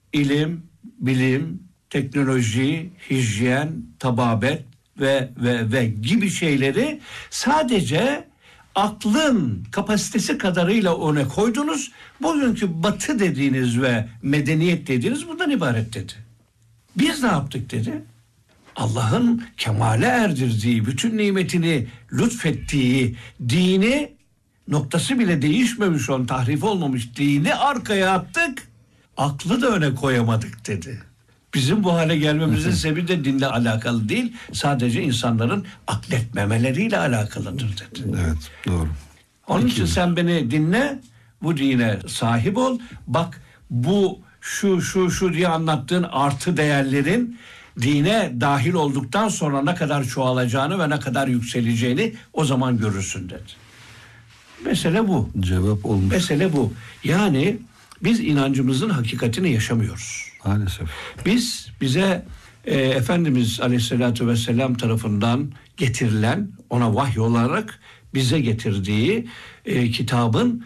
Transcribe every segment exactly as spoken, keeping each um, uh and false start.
ilim, bilim, teknoloji, hijyen, tababet ve ve ve gibi şeyleri sadece aklın kapasitesi kadarıyla ona koydunuz. Bugünkü batı dediğiniz ve medeniyet dediğiniz bundan ibaret dedi. Biz ne yaptık dedi. Allah'ın kemale erdirdiği, bütün nimetini lütfettiği dini, noktası bile değişmemiş olan, tahrif olmamış dini arkaya attık. Aklı da öne koyamadık dedi. Bizim bu hale gelmemizin sebebi de dinle alakalı değil, sadece insanların akletmemeleriyle alakalıdır dedi. Evet, doğru. Onun Peki. için sen beni dinle, bu dine sahip ol. Bak bu şu şu şu diye anlattığın artı değerlerin dine dahil olduktan sonra ne kadar çoğalacağını ve ne kadar yükseleceğini o zaman görürsün dedi. Mesele bu. Cevap olmuş. Mesele bu. Yani biz inancımızın hakikatini yaşamıyoruz. Maalesef. Biz bize e, Efendimiz Aleyhisselatü Vesselam tarafından getirilen, ona vahiy olarak bize getirdiği e, kitabın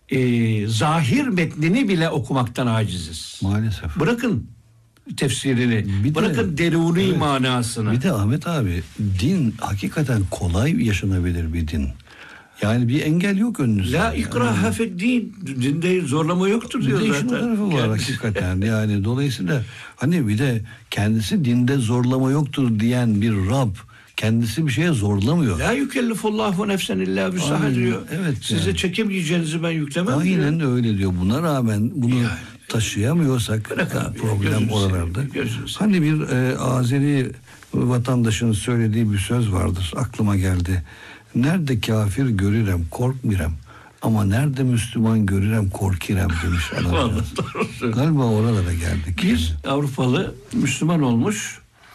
e, zahir metnini bile okumaktan aciziz. Maalesef. Bırakın tefsirini, Bir de- bırakın deruni evet. manasını. Bir de Ahmet abi, din hakikaten kolay yaşanabilir bir din. Yani bir engel yok önünüzde. La ikraha fid din. Dinde zorlama yoktur Bir diyor de işin zaten. o tarafı var Yani- hakikaten. Yani dolayısıyla hani bir de kendisi dinde zorlama yoktur diyen bir Rab kendisi bir şeye zorlamıyor. La yükellifullahu nefsen illa bisaha Aynen, diyor. evet Size yani. çekemeyeceğinizi ben yüklemem Aynen diyor. öyle diyor. Buna rağmen bunu Yani. taşıyamıyorsak Bırak abi, problem gözünü oralarda. seveyim, gözünü seveyim. Hani bir e, Azeri vatandaşın söylediği bir söz vardır. Aklıma geldi. Nerede kafir görürem korkmirem. Ama nerede Müslüman görürem korkirem demiş adam. Vallahi doğru söylüyor. Galiba oralara geldik. Bir Avrupalı Müslüman olmuş.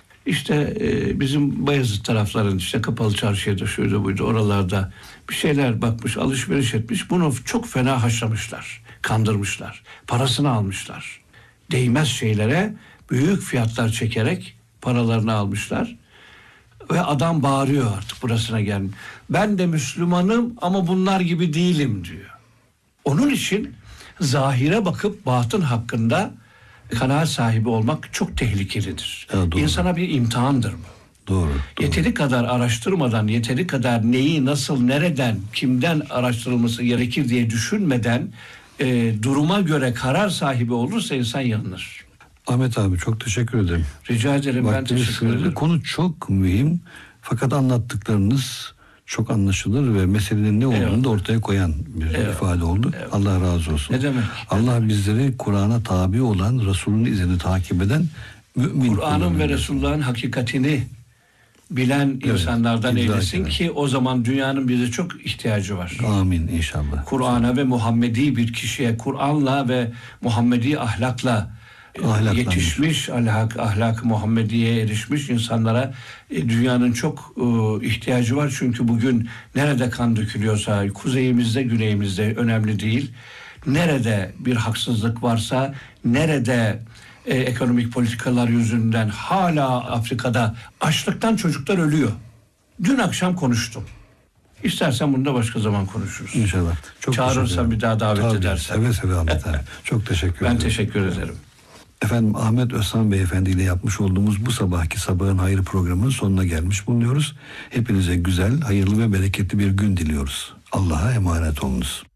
İşte e, bizim Bayezid tarafların işte Kapalı Çarşı'da şuydu buydu oralarda bir şeyler bakmış, alışveriş etmiş. Bunu çok fena haşlamışlar, kandırmışlar. Parasını almışlar. Değmez şeylere büyük fiyatlar çekerek paralarını almışlar. Ve adam bağırıyor artık burasına gelmiş. Ben de Müslümanım ama bunlar gibi değilim diyor. Onun için zahire bakıp batın hakkında kanaat sahibi olmak çok tehlikelidir. Evet, doğru. İnsana bir imtihandır bu. Doğru. doğru. Yeteri kadar araştırmadan, yeteri kadar neyi, nasıl, nereden, kimden araştırılması gerekir diye düşünmeden e, duruma göre karar sahibi olursa insan yanılır. Ahmet abi çok teşekkür ederim. Rica ederim, ben Vaktimiz teşekkür sınırlı. ederim. Konu çok mühim. Fakat anlattıklarınız çok anlaşılır ve meselenin ne olduğunu Eyvallah. da ortaya koyan bir Eyvallah. ifade oldu. Eyvallah. Allah razı olsun. Ne demek? Allah bizleri Kur'an'a tabi olan, Resul'ün izini takip eden mümin Kur'an'ın kullarından ve eylesin. Resulullah'ın hakikatini bilen insanlardan idrak eylesin eden. ki o zaman dünyanın bize çok ihtiyacı var. Amin inşallah. Kur'an'a ve Muhammedi bir kişiye, Kur'an'la ve Muhammedi ahlakla e, Ahlaklanmış. yetişmiş, ahlak, ahlak Muhammediye erişmiş insanlara e, dünyanın çok e, ihtiyacı var. Çünkü bugün nerede kan dökülüyorsa, kuzeyimizde, güneyimizde önemli değil. Nerede bir haksızlık varsa, nerede e, ekonomik politikalar yüzünden hala Afrika'da açlıktan çocuklar ölüyor. Dün akşam konuştum. İstersen bunu da başka zaman konuşuruz. İnşallah. Çok Çağırırsan teşekkür ederim. bir daha davet Tabii, edersen. Seve seve Ahmet abi. Çok teşekkür Ben ederim. teşekkür ederim. Efendim Ahmet Özhan Beyefendi ile yapmış olduğumuz bu sabahki Sabahın Hayrı programının sonuna gelmiş bulunuyoruz. Hepinize güzel, hayırlı ve bereketli bir gün diliyoruz. Allah'a emanet olunuz.